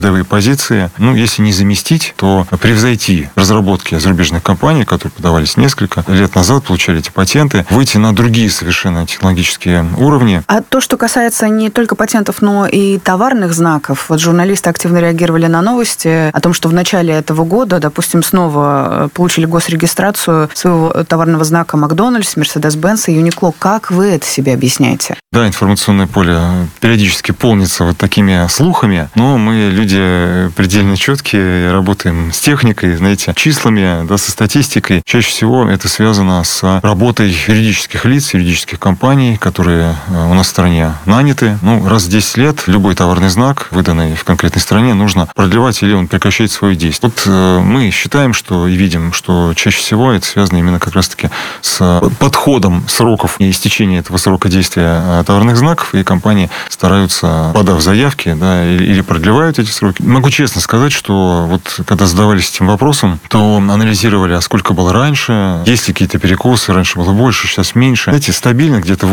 передовые позиции. Если не заместить, то превзойти разработки зарубежных компаний, которые подавались несколько лет назад, получали эти патенты, выйти на другие совершенно технологические уровни. А то, что касается не только патентов, но и товарных знаков, вот журналисты активно реагировали на новости о том, что в начале этого года, допустим, снова получили госрегистрацию своего товарного знака Макдональдс, Мерседес-Бенц и Юникло. Как вы это себе объясняете? Да, информационное поле периодически полнится вот такими слухами, но мы люди предельно четкие, работаем с техникой, знаете, числами, да, со статистикой. Чаще всего это связано с работой юридических лиц, юридических компаний, которые у нас в стране наняты. Раз в 10 лет любой товарный знак, выданный в конкретной стране, нужно продлевать или он прекращает свое действие. Вот мы считаем, что и видим, что чаще всего это связано именно как раз-таки с подходом сроков и истечения этого срока действия товарных знаков, и компании стараются, подав заявки, да, или продлевают эти сроки. Могу честно сказать, что вот когда задавались этим вопросом, то анализировали, а сколько было раньше, есть ли какие-то перекосы, раньше было больше, сейчас меньше. Знаете, стабильно где-то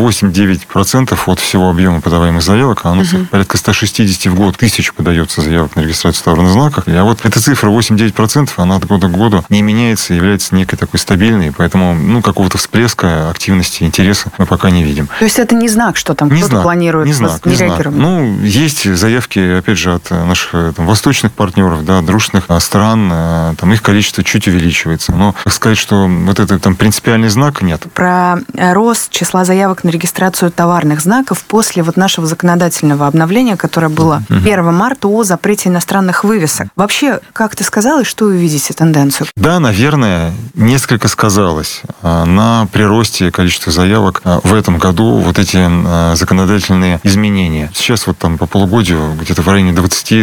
8-9% от всего объема подаваемых заявок, а порядка 160 в год тысяч подается заявок на регистрацию товарных знаков. А вот эта цифра 8-9%, она от года к году не меняется, является некой такой стабильной, поэтому какого-то всплеска активности, интереса мы пока не видим. То есть это не знак, что там кто-то планирует, не реагировать? Есть заявки, опять же, от наших восточных партнеров, да, дружных стран, их количество чуть увеличивается. Но сказать, что вот это принципиальный знак, нет. Про рост числа заявок на регистрацию товарных знаков после нашего законодательного обновления, которое было 1 марта о запрете иностранных вывесок. Вообще, как ты сказала, что вы видите тенденцию? Да, наверное, несколько сказалось на приросте количества заявок в этом году вот эти законодательные изменения. Сейчас по полугодию где-то в районе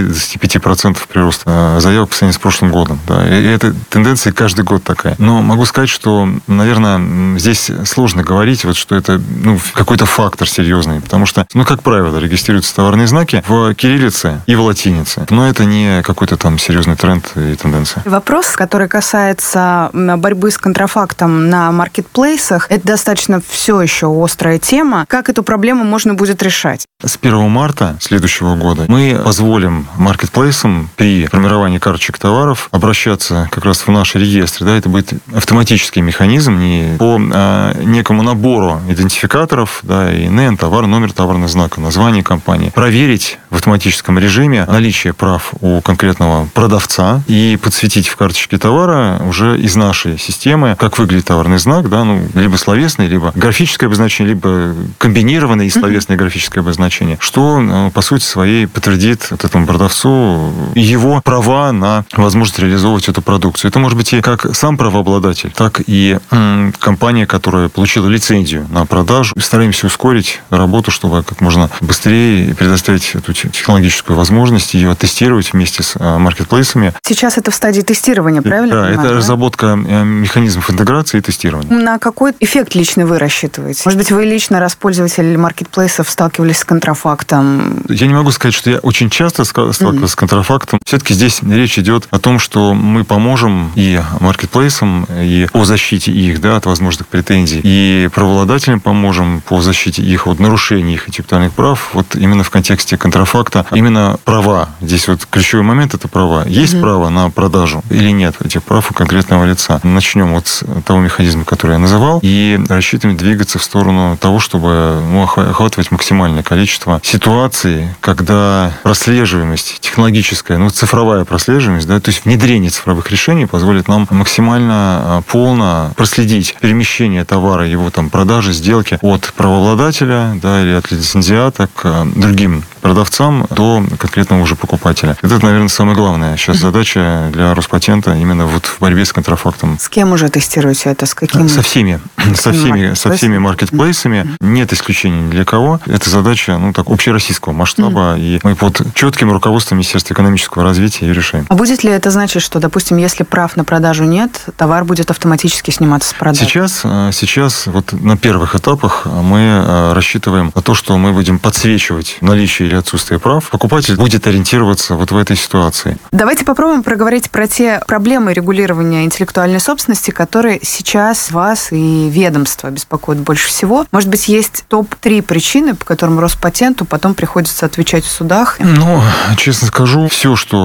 20-25% прироста заявок по сравнению с прошлым годом. Да. И эта тенденция каждый год такая. Но могу сказать, что, наверное, здесь сложно говорить, что это какой-то фактор серьезный, потому что, как правило, регистрируются товарные знаки в кириллице и в латинице. Но это не какой-то серьезный тренд и тенденция. Вопрос, который касается борьбы с контрафактом на маркетплейсах, это достаточно все еще острая тема. Как эту проблему можно будет решать? С 1 марта следующего года мы позволим маркетплейсам при формировании карточек товаров обращаться как раз в наши реестры. Да, это будет автоматический механизм, не по некому набору идентификаторов, да, ИНН, товар, номер товарного знака, название компании. Проверить в автоматическом режиме наличие прав у конкретного продавца и подсветить в карточке товара уже из нашей системы, как выглядит товарный знак, да, либо словесный, либо графическое обозначение, либо комбинированное и словесное графическое обозначение, что, по сути своей, подтвердит этому продавцу его права на возможность реализовывать эту продукцию. Это может быть и как сам правообладатель, так и компания, которая получила лицензию на продажу. Стараемся ускорить работу, чтобы как можно быстрее предоставить эту технологическую возможность ее тестировать вместе с маркетплейсами. Сейчас это в стадии тестирования, правильно? Да, это разработка механизмов интеграции и тестирования. На какой эффект лично вы рассчитываете? Может быть, вы лично, раз пользователь маркетплейсов, сталкивались с контрафактом? Я не могу сказать, что я очень часто сталкивался с контрафактом. Все-таки здесь речь идет о том, что мы поможем и маркетплейсам, и по защите их, да, от возможных претензий, и правообладателям поможем по защите их от нарушений их интеллектуальных прав. Вот именно в контексте контрафакта, именно права. Здесь ключевой момент – это права. Есть право на продажу или нет этих прав у конкретного лица? Начнем с того механизма, который я называл, и рассчитываем двигаться в сторону того, чтобы охватывать максимальное количество ситуаций, когда прослеживаемость технологическая, цифровая прослеживаемость, да, то есть внедрение цифровых решений позволит нам максимально полно проследить перемещение товара, его продажи, сделки от правообладателя, да, или от лицензиата к другим продавцам до конкретного уже покупателя. Это, наверное, самая главная сейчас задача для Роспатента именно в борьбе с контрафактом. С кем уже тестируете это? С какими? Со всеми маркетплейсами. Нет исключений ни для кого. Это задача, общероссийского масштаба, и мы под четким руководством Министерства экономического развития ее решаем. А будет ли это значить, что, допустим, если прав на продажу нет, товар будет автоматически сниматься с продажи? Сейчас на первых этапах мы рассчитываем на то, что мы будем подсвечивать наличие или отсутствие прав. Покупатель будет ориентироваться в этой ситуации. Давайте попробуем проговорить про те проблемы регулирования интеллектуальной собственности, которые сейчас вас и ведомство беспокоят больше всего. Может быть, есть топ-3 причины, по которым Роспатенту потом приходится отвечать в судах? Честно честно скажу, все, что